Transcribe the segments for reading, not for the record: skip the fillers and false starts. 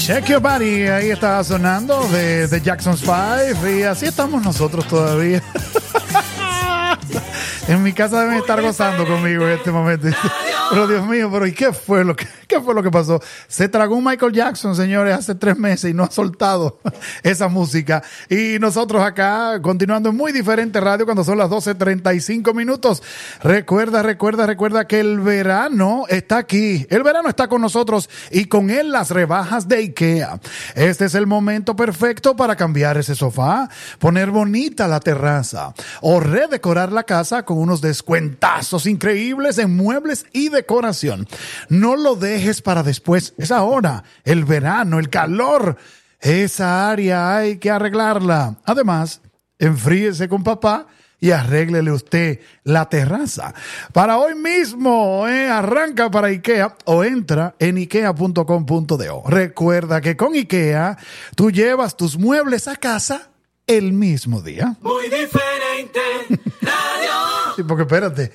Shake Your Body, ahí está sonando de Jackson's 5 y así estamos nosotros todavía. En mi casa deben estar gozando conmigo en este momento. Pero Dios mío, pero ¿y qué fue lo que pasó? Se tragó un Michael Jackson, señores, hace 3 meses y no ha soltado esa música. Y nosotros acá, continuando en Muy Diferente Radio, cuando son las 12:35 minutos. Recuerda que el verano está aquí. El verano está con nosotros y con él las rebajas de IKEA. Este es el momento perfecto para cambiar ese sofá, poner bonita la terraza o redecorar la casa con unos descuentazos increíbles en muebles y decoración. No lo dejes para después. Es ahora. El verano, el calor. Esa área hay que arreglarla. Además, enfríese con papá y arréglele usted la terraza. Para hoy mismo, arranca para IKEA o entra en ikea.com.do. Recuerda que con IKEA tú llevas tus muebles a casa el mismo día. Muy Diferente Radio. Sí, porque espérate,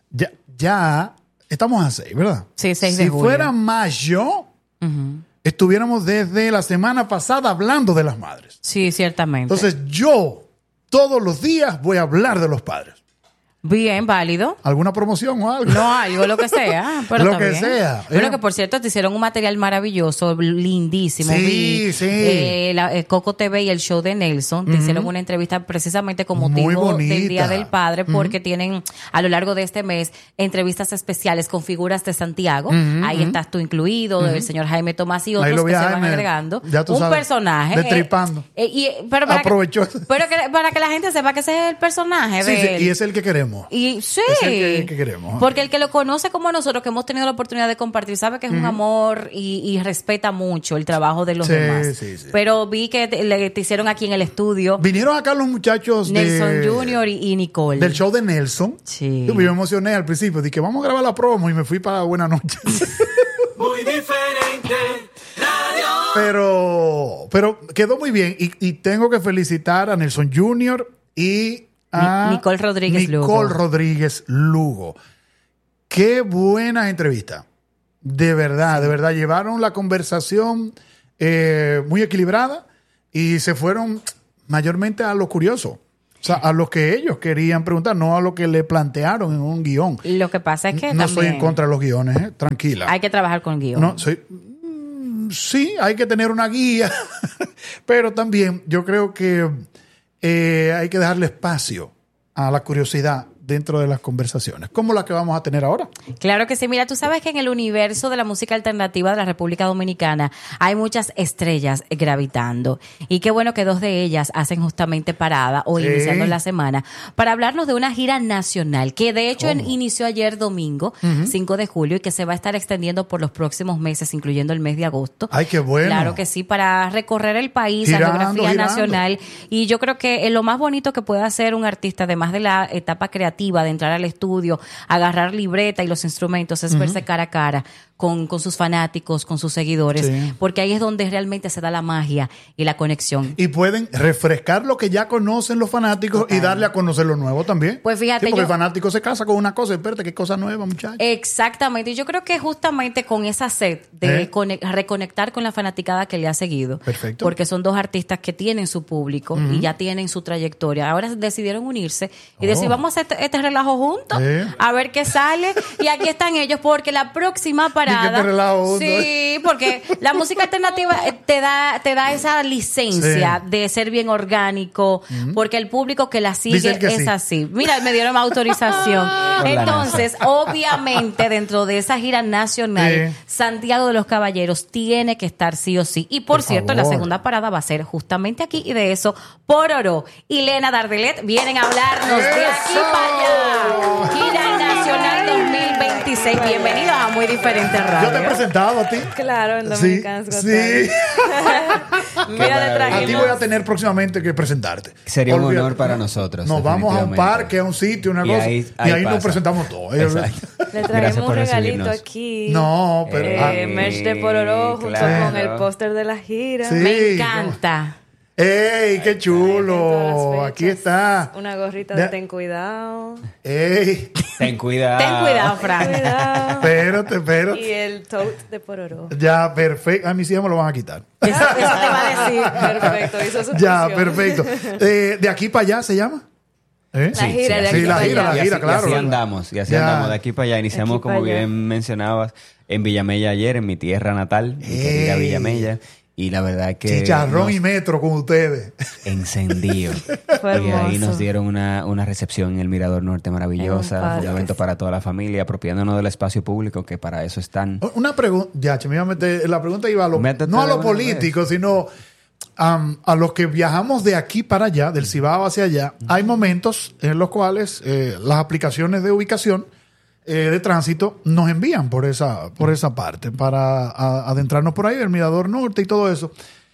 ya estamos a 6, ¿verdad? Sí, 6 de julio. Si fuera mayo, estuviéramos desde la semana pasada hablando de las madres. Sí, ciertamente. Entonces yo todos los días voy a hablar de los padres. Bien, válido. ¿Alguna promoción o algo? No, algo, lo que sea. Pero lo está que bien. sea. Bueno, que por cierto te hicieron un material maravilloso, lindísimo. Sí, sí. Coco TV y el show de Nelson te hicieron una entrevista precisamente con Muy motivo bonita. del Día del Padre, porque tienen a lo largo de este mes entrevistas especiales con figuras de Santiago. Ahí estás tú incluido, el señor Jaime Tomás y Ahí otros lo que vi se a van Jaime, agregando. ya tú un sabes, personaje. destripando. Pero para Aprovechó. para que la gente sepa que ese es el personaje Sí, de sí, él. y es el que queremos. Y sí. Es el que queremos. Porque el que lo conoce como nosotros, que hemos tenido la oportunidad de compartir, sabe que es un amor y respeta mucho el trabajo de los demás. Sí, sí. Pero vi que te hicieron aquí en el estudio Vinieron acá los muchachos Nelson Jr. y Nicole. del show de Nelson. Sí. Yo me emocioné al principio. Dije, vamos a grabar la promo y me fui para Buena Noche. Muy Diferente Radio. Pero quedó muy bien. Y tengo que felicitar a Nelson Jr. y a Nicole Rodríguez Lugo. Qué buena entrevista. De verdad. Llevaron la conversación muy equilibrada y se fueron mayormente a lo curioso. O sea, a lo que ellos querían preguntar, no a lo que le plantearon en un guión. Lo que pasa es que No también soy en contra de los guiones, tranquila. hay que trabajar con guión. No, sí, hay que tener una guía, pero también yo creo que hay que dejarle espacio a la curiosidad dentro de las conversaciones, como la que vamos a tener ahora. Claro que sí. Mira, tú sabes que en el universo de la música alternativa de la República Dominicana hay muchas estrellas gravitando. Y qué bueno que 2 de ellas hacen justamente parada o Sí. iniciando la semana para hablarnos de una gira nacional que de hecho inició ayer domingo, 5 de julio, y que se va a estar extendiendo por los próximos meses, incluyendo el mes de agosto. Ay, qué bueno. Claro que sí, para recorrer el país, la Girando, geografía girando. nacional. Y yo creo que lo más bonito que puede hacer un artista, además de la etapa creativa, de entrar al estudio, agarrar libreta y los instrumentos, es verse cara a cara con sus fanáticos, con sus seguidores, Sí. porque ahí es donde realmente se da la magia y la conexión. Y pueden refrescar lo que ya conocen los fanáticos Total. y darle a conocer lo nuevo también. Pues fíjate, Sí, porque yo- el fanático se casa con una cosa, espérate, qué cosa nueva, muchachos. Exactamente, y yo creo que justamente con esa sed de reconectar con la fanaticada que le ha seguido. Perfecto. Porque son 2 artistas que tienen su público y ya tienen su trayectoria. Ahora decidieron unirse y decir, vamos a hacer este relajo juntos, Sí. a ver qué sale. Y aquí están ellos, porque la próxima parada... este relajo juntos. Sí, porque la música alternativa te da esa licencia de ser bien orgánico, porque el público que la sigue Dicen que es sí. así. Mira, me dieron autorización. Entonces, obviamente, dentro de esa gira nacional, Sí. Santiago de los Caballeros tiene que estar sí o sí. Y por cierto, la favor. segunda parada va a ser justamente aquí, y de eso, Pororo y Lena Dardelet vienen a hablarnos de aquí ¡Eso! para allá. Gira Nacional 2026. Bienvenidos a Muy Diferente Radio. Yo te he presentado a ti. Claro, en Sí, Dominica's Got sí. Talent. Mira, te A ti trajimos. voy a tener próximamente que presentarte. Sería un Olvídate. honor para nosotros. Nos vamos a un definitivamente. parque, a un sitio, una Y cosa. ahí y ahí nos pasa. presentamos todos. Exacto. Le Gracias trajimos por un regalito recibirnos. aquí. No, pero... Merch de Pororo junto claro. con el póster de la gira. Sí. Me encanta. ¡Ey, qué En todas chulo! las Aquí fechas. está. Una gorrita Ya. de ten cuidado. ¡Ey! Ten cuidado. Ten cuidado, Ten Fran. cuidado. Espérate. Y el tote de pororó. Ya, perfecto. A mis hijos me lo van a quitar. Eso te va a decir. Perfecto, hizo su Ya, función. perfecto. De aquí para allá se llama. ¿Eh? La gira de sí, aquí la para gira, allá. la gira, claro. Y así Ya. andamos de aquí para allá. Iniciamos, Aquí para como allá. bien mencionabas, en Villamella ayer, en mi tierra natal, mi querida Ey. Villamella. Y la verdad es que Chicharrón nos y metro con ustedes. encendió. Fue Y ahí hermoso. nos dieron una recepción en el Mirador Norte maravillosa. En un Fue un parque. evento para toda la familia, apropiándonos del espacio público, que para eso están. Una pregunta, ya, me iba a meter, la pregunta iba a lo, Métete no a de lo una político, sino a los que viajamos de aquí para allá, del Cibao hacia allá. Hay momentos en los cuales las aplicaciones de ubicación de tránsito nos envían por esa parte para adentrarnos por ahí, del Mirador Norte y todo eso.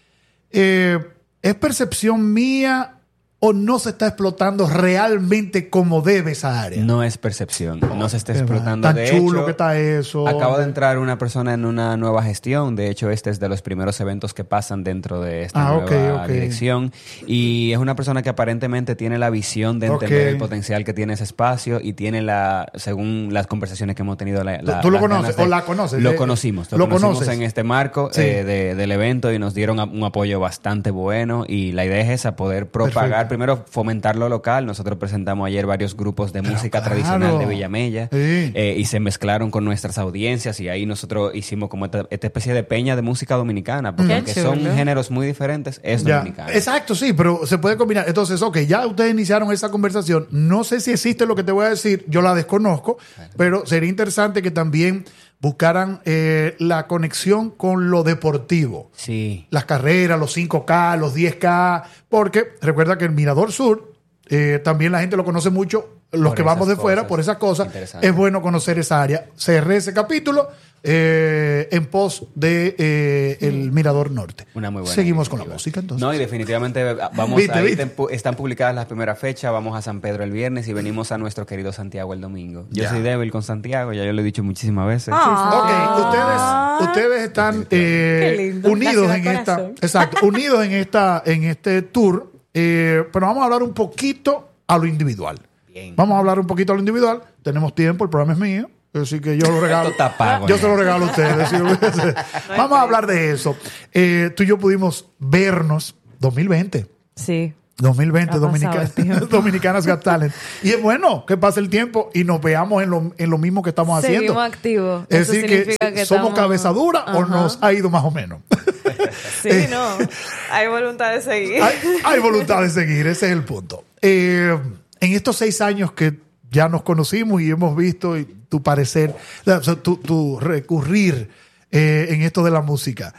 ¿Es percepción mía o no se está explotando realmente como debe esa área? No es percepción, no se está explotando. Tan De chulo hecho, que está eso. acaba de entrar una persona en una nueva gestión. De hecho, este es de los primeros eventos que pasan dentro de esta nueva ok. dirección. Y es una persona que aparentemente tiene la visión de entender Ok. el potencial que tiene ese espacio y tiene según las conversaciones que hemos tenido, ¿Tú lo las conoces ganas de- o la conoces? Lo conocimos. Lo ¿Lo conocimos conoces? en este marco Sí. del evento y nos dieron un apoyo bastante bueno. Y la idea es esa, poder propagar, Perfecto. primero fomentar lo local. Nosotros presentamos ayer varios grupos de música claro. tradicional de Villamella. Sí. Y se mezclaron con nuestras audiencias y ahí nosotros hicimos como esta especie de peña de música dominicana, porque Qué aunque son chulo. géneros muy diferentes, es Ya. dominicana. Exacto, sí, pero se puede combinar. Entonces, ok, ya ustedes iniciaron esa conversación. No sé si existe lo que te voy a decir, yo la desconozco, pero sería interesante que también buscaran la conexión con lo deportivo. Sí. Las carreras, los 5K, los 10K, porque recuerda que el Mirador Sur también la gente lo conoce mucho, los Por que vamos de esas fuera, cosas. por esas cosas. Interesante. Es bueno conocer esa área. Cerré ese capítulo en pos de el Mirador Norte. Una muy buena Seguimos con la iniciativa. música, entonces. No, y definitivamente vamos Viste, ahí viste. están publicadas las primeras fechas, vamos a San Pedro el viernes y venimos a nuestro querido Santiago el domingo. Yo Ya. soy débil con Santiago, ya yo lo he dicho muchísimas veces. Ok, ustedes están lindo. unidos La en ciudad esta, corazón. exacto, unidos en este tour, pero vamos a hablar un poquito a lo individual. Bien. Vamos a hablar un poquito a lo individual. Tenemos tiempo, el programa es mío, así que yo lo regalo. Esto está pago, Yo ya. se lo regalo a ustedes. ¿Sí? Vamos a hablar de eso. Tú y yo pudimos vernos 2020. Sí. 2020, Ha pasado el tiempo. Dominicanas Got Talent. Y es bueno que pase el tiempo y nos veamos en lo mismo que estamos haciendo. Seguimos activos. Es Eso decir, significa que somos estamos- cabeza dura o Ajá. nos ha ido más o menos. Sí, no. Hay voluntad de seguir. hay voluntad de seguir, ese es el punto. En estos 6 años que ya nos conocimos y hemos visto y tu parecer, o sea, tu recurrir en esto de la música,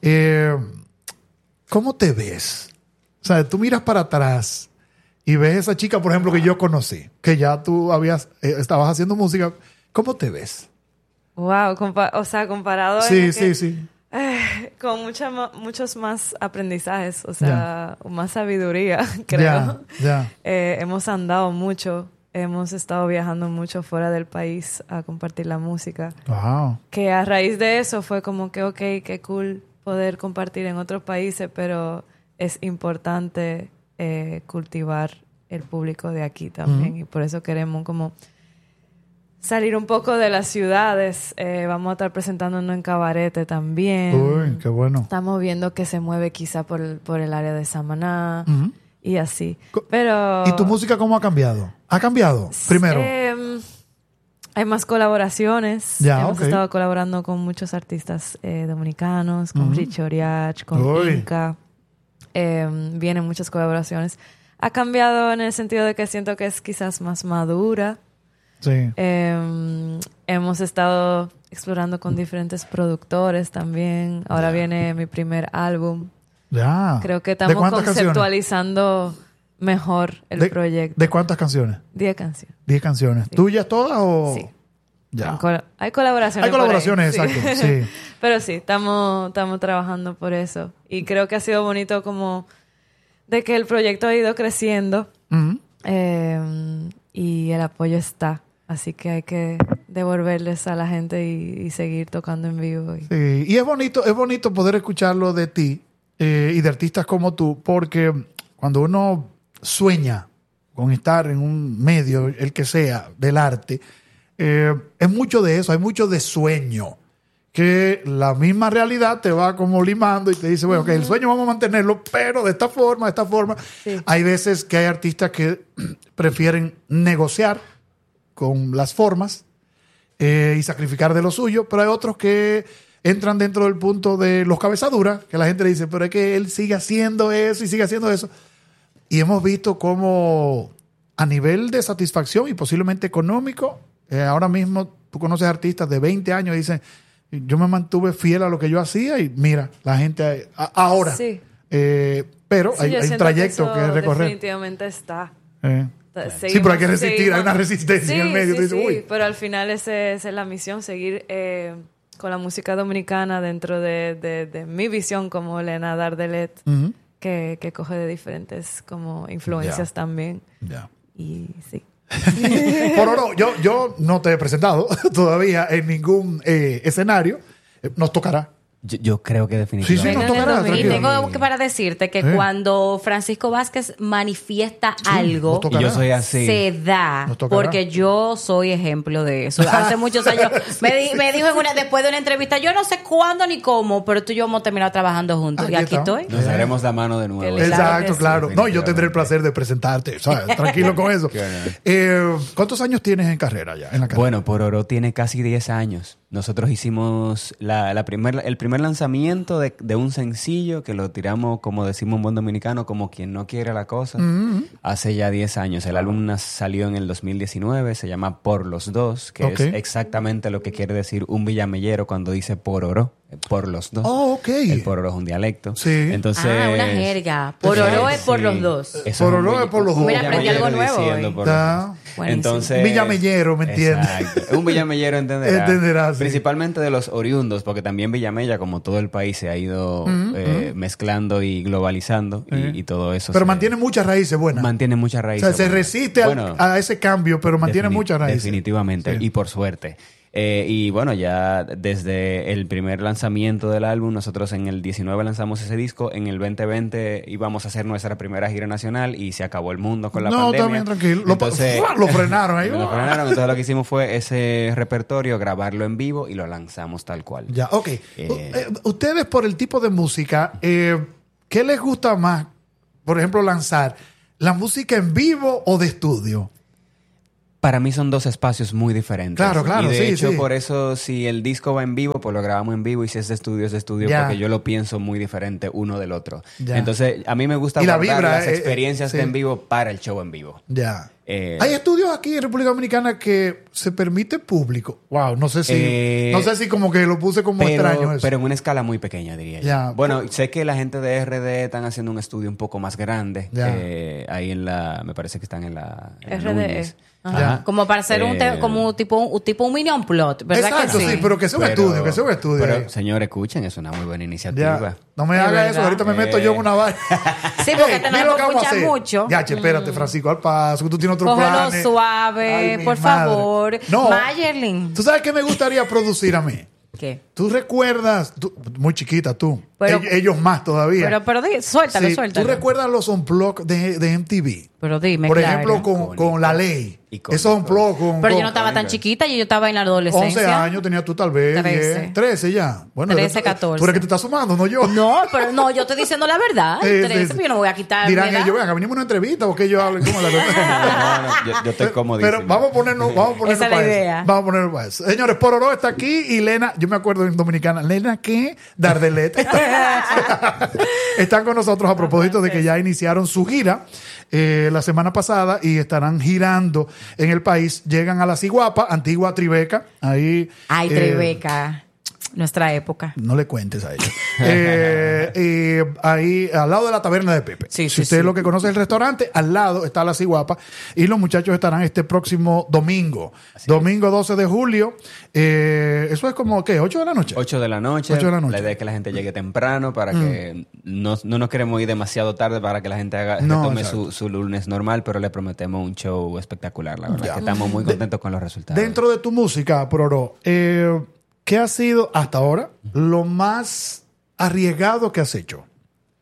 ¿cómo te ves? O sea, tú miras para atrás y ves esa chica, por ejemplo, que yo conocí, que ya tú estabas haciendo música. ¿Cómo te ves? Wow, comparado Sí, en sí, sí. con muchos más aprendizajes, o sea, más sabiduría, creo. Ya. Hemos andado mucho, hemos estado viajando mucho fuera del país a compartir la música. Wow. Que a raíz de eso fue como que, ok, qué cool poder compartir en otros países, pero es importante cultivar el público de aquí también. Y por eso queremos como salir un poco de las ciudades. Vamos a estar presentándonos en Cabarete también. Uy, qué bueno. Estamos viendo que se mueve quizá por el área de Samaná Ujú. y así. Co- Pero... ¿Y tu música cómo ha cambiado? ¿Ha cambiado? Primero. Hay más colaboraciones. Ya, Hemos ok. estado colaborando con muchos artistas dominicanos, con Richie Oriach, con Uy. Inca. Vienen muchas colaboraciones. Ha cambiado en el sentido de que siento que es quizás más madura. Sí. Hemos estado explorando con diferentes productores también. Ahora viene mi primer álbum. Ya. Creo que ¿De estamos cuántas canciones? conceptualizando mejor el proyecto. ¿De cuántas canciones? 10 canciones. 10 canciones. ¿Tuyas todas o...? Sí. Ya. Hay colaboraciones. Hay por ahí, colaboraciones, sí. exacto. Sí. Pero sí, estamos trabajando por eso. Y creo que ha sido bonito como de que el proyecto ha ido creciendo Ujú. y el apoyo está. Así que hay que devolverles a la gente y seguir tocando en vivo. Sí. Y es bonito poder escucharlo de ti y de artistas como tú, porque cuando uno sueña con estar en un medio, el que sea, del arte, es mucho de eso, hay mucho de sueño, que la misma realidad te va como limando y te dice, bueno, ok, el sueño vamos a mantenerlo, pero de esta forma, de esta forma. Sí. Hay veces que hay artistas que prefieren negociar con las formas y sacrificar de lo suyo, pero hay otros que entran dentro del punto de los cabezaduras, que la gente le dice, pero es que él sigue haciendo eso y sigue haciendo eso. Y hemos visto cómo a nivel de satisfacción y posiblemente económico, ahora mismo tú conoces artistas de 20 años y dicen, yo me mantuve fiel a lo que yo hacía y mira, la gente ahora. Sí. Pero Sí, hay yo un siento trayecto eso que recorrer. definitivamente está. Sí, pero hay que resistir, hay una resistencia en el medio. Sí, Tú dices, sí, uy. pero al final esa es la misión, seguir con la música dominicana dentro de mi visión como Elena Dardelet, Ujú. que coge de diferentes como influencias Ya. también. Ya. Y sí. Por oro, yo no te he presentado todavía en ningún escenario. Nos tocará. Yo creo que definitivamente. Sí, sí, nos Vengan el tocará. domingo. Y Tranquilo. tengo que para decirte que cuando Francisco Vázquez manifiesta algo, nos tocará. Y yo soy así. se da, Nos tocará. porque yo soy ejemplo de eso. Hace muchos años me dijo después de una entrevista, yo no sé cuándo ni cómo, pero tú y yo hemos terminado trabajando juntos. Aquí y aquí estamos. estoy. Nos daremos la mano de nuevo. Qué lindo. Exacto, Claro claro. que sí. No, y yo tendré el placer de presentarte. ¿Sabes? Tranquilo con eso. Qué bueno. ¿Cuántos años tienes en carrera ya? En la carrera? Bueno, Por Oro tiene casi 10 años. Nosotros hicimos el primer lanzamiento de un sencillo que lo tiramos, como decimos en buen dominicano, como quien no quiere la cosa, hace ya 10 años. El álbum salió en el 2019, se llama Por los Dos, que Ok. es exactamente lo que quiere decir un villamellero cuando dice por oro, por los dos. Oh, ok. El por oro es un dialecto. Sí. Entonces, Una jerga. Por oro es por los dos. Eso Por un oro es por los dos. Mira, aprendí algo villamellero nuevo diciendo hoy. por los Ah. dos. Buenísimo. Entonces, Villamellero, ¿me entiendes? Exacto. Un villamellero entenderá. Entenderá, sí. Principalmente de los oriundos, porque también Villamella, como todo el país, se ha ido mezclando y globalizando y todo eso. Pero mantiene muchas raíces buenas. Mantiene muchas O raíces. sea, se buenas. resiste Bueno, a ese cambio, pero mantiene muchas raíces. Definitivamente, Sí. y por suerte. Y bueno, ya desde el primer lanzamiento del álbum, nosotros en el 19 lanzamos ese disco, en el 2020 íbamos a hacer nuestra primera gira nacional y se acabó el mundo con la No, pandemia. también tranquilo. Entonces, Lo frenaron ahí. lo frenaron, entonces lo que hicimos fue ese repertorio, grabarlo en vivo y lo lanzamos tal cual. Ya, ok. Ustedes, por el tipo de música, ¿qué les gusta más, por ejemplo, lanzar? ¿La música en vivo o de estudio? Para mí son dos espacios muy diferentes. Claro, claro, Y de sí, hecho, sí. por eso, si el disco va en vivo, pues lo grabamos en vivo. Y si es de estudio, es de estudio. Ya. Porque yo lo pienso muy diferente uno del otro. Ya. Entonces, a mí me gusta Y la guardar vibra, las experiencias sí. de en vivo para el show en vivo. Ya. Eh, Hay estudios aquí en República Dominicana que se permite público. Wow, no sé si como que lo puse como extraño eso. pero en una escala muy pequeña, diría Ya. yo. Bueno, sé que la gente de RD están haciendo un estudio un poco más grande. Ya. Ahí me parece que están en la RDE. Núñez. Ajá. Ya. Como para hacer como tipo un mini plot, ¿verdad? Exacto, que sí, pero que sea un estudio, que sea un estudio. Pero, ahí. señor, escuchen, es una muy buena iniciativa. Ya. No me De haga verdad. eso, ahorita me meto yo en una vaina. Sí, porque Ey, te mira no lo que vamos a escuchas hacer. mucho. Ya, che, espérate, Francisco, al paso, que tú tienes otro Cógelo plan. suave, por favor. No. Mayerlin. ¿Tú sabes qué me gustaría producir a mí? ¿Qué? ¿Tú recuerdas? Muy chiquita tú. Pero- ellos más todavía. Pero suéltalo, Sí, suéltalo. ¿Tú recuerdas los unplugs de MTV? Pero dime, Por claro. ejemplo, con La Ley. Icónico. Esos unplugs con... Pero yo con no estaba tan chiquita, yo estaba en la adolescencia. 11 años tenía tú tal vez. 13. 10, 13 ya. Bueno, 13, 14. Tú eres que te estás sumando, no yo. No, pero no, yo estoy diciendo la verdad. Sí, 13, sí, sí. yo no voy a quitar. Dirán mi edad. ellos, venga, venimos a una entrevista porque ellos hablan como la cosa. No, yo estoy comodísimo. Pero vamos a ponernos Esa es la para idea. eso. Vamos a ponernos para eso. Señores, Pororó está aquí y Lena, yo me acuerdo en dominicana, Lena, ¿qué? Dardelet. Están con nosotros a propósito de que ya iniciaron su gira la semana pasada y estarán girando en el país. Llegan a La Ciguapa, antigua Tribeca. Ahí. Ay, Tribeca. Nuestra época. No le cuentes a ellos. Ahí, al lado de la taberna de Pepe. Sí, si sí, usted sí. lo que conoce el restaurante, al lado está La Ciguapa. Y los muchachos estarán este próximo domingo. Domingo 12 de julio. Eso es como, ¿qué? ¿8 de la noche? 8 de la noche. 8 de la noche. La idea es que la gente llegue temprano para que no nos queremos ir demasiado tarde para que la gente No, retome exacto. su lunes normal, pero le prometemos un show espectacular, la verdad. Ya. Que estamos muy contentos con los resultados. Dentro de tu música, Pororó, ¿qué ha sido hasta ahora lo más arriesgado que has hecho?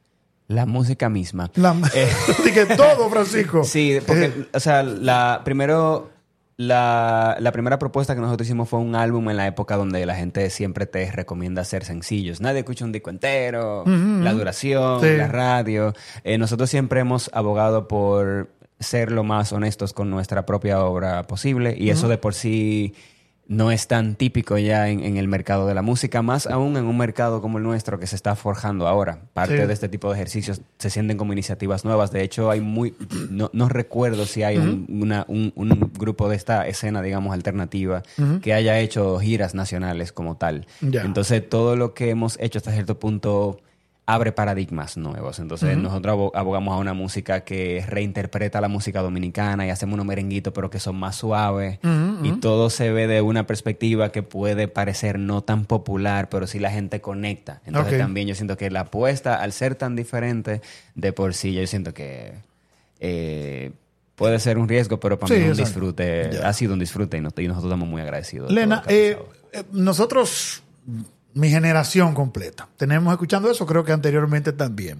La música misma. Dije todo, Francisco. Sí, porque, o sea, la primera propuesta que nosotros hicimos fue un álbum en la época donde la gente siempre te recomienda hacer sencillos. Nadie escucha un disco entero, la duración, Sí. la radio. Nosotros siempre hemos abogado por ser lo más honestos con nuestra propia obra posible y eso de por sí no es tan típico ya en el mercado de la música, más aún en un mercado como el nuestro que se está forjando ahora. Parte Sí. de este tipo de ejercicios se sienten como iniciativas nuevas. De hecho, hay no recuerdo si hay un grupo de esta escena, digamos, alternativa que haya hecho giras nacionales como tal. Ya. Entonces, todo lo que hemos hecho hasta cierto punto abre paradigmas nuevos. Entonces, nosotros abogamos a una música que reinterpreta la música dominicana y hacemos unos merenguitos, pero que son más suaves. Y todo se ve de una perspectiva que puede parecer no tan popular, pero sí la gente conecta. Entonces, Ok. también yo siento que la apuesta, al ser tan diferente de por sí, yo siento que puede ser un riesgo, pero para Sí, mí es un exacto. disfrute. Ya. Ha sido un disfrute y nosotros estamos muy agradecidos. de Lena, todo lo que ha pasado. nosotros, mi generación completa, tenemos escuchando eso, creo que anteriormente también.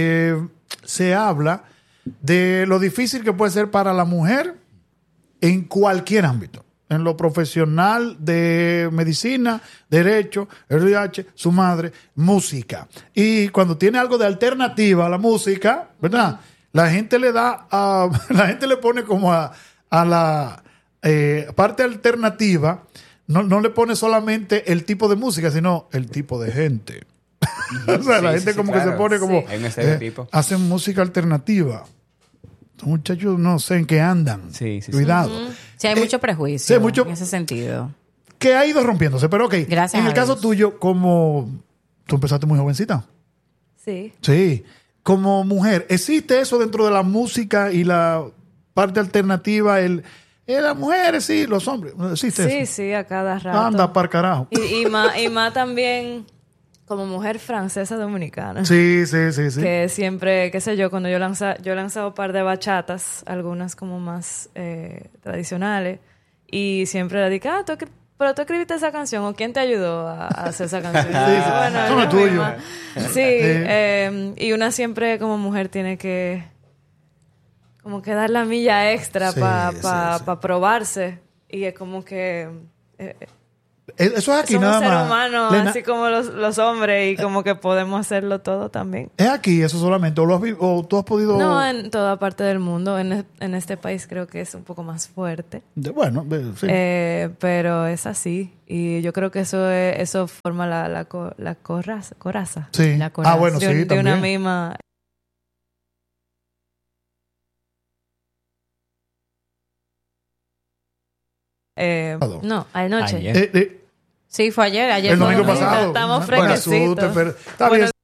Se habla de lo difícil que puede ser para la mujer en cualquier ámbito. En lo profesional, de medicina, derecho, RH, su madre, música. Y cuando tiene algo de alternativa a la música, ¿verdad? La gente le la gente le pone como a la parte alternativa, no le pone solamente el tipo de música, sino el tipo de gente. O sea, la Sí, gente sí, como sí, que se claro. pone como... Sí. Hay un estereotipo. hacen música alternativa. Los muchachos no sé en qué andan. Sí, sí, sí. Cuidado. Sí, hay mucho prejuicio sí, hay mucho- en ese sentido. Que ha ido rompiéndose, pero ok. Gracias en el a caso Dios. tuyo, como... Tú empezaste muy jovencita. Sí. Sí. Como mujer, ¿existe eso dentro de la música y la parte alternativa? Las mujeres, sí, los hombres. ¿Existe Sí, eso? sí, a cada rato. Anda, par carajo. Y más también como mujer francesa dominicana. Sí. Que siempre, qué sé yo, cuando yo he lanzado un par de bachatas, algunas como más tradicionales, y siempre le digo, pero tú escribiste esa canción, ¿o quién te ayudó a hacer esa canción? Sí, Bueno, eso no es yo tuyo. misma. Sí, y una siempre como mujer tiene que como que dar la milla extra Sí, para sí. probarse, y es como que... Eso es aquí somos nada seres más. humanos, Lena, así como los hombres, y como que podemos hacerlo todo también. ¿es aquí eso solamente? ¿O tú has podido...? No, en toda parte del mundo. En este país creo que es un poco más fuerte. Bueno, sí. Pero es así. Y yo creo que eso forma la coraza. Sí. la coraza. Bueno, sí, De también. una misma... no, anoche. Ayer. Sí, fue ayer. Ayer el fue domingo domingo. pasado. Estamos Buena fresquecitos. suerte, pero está Bueno, bien.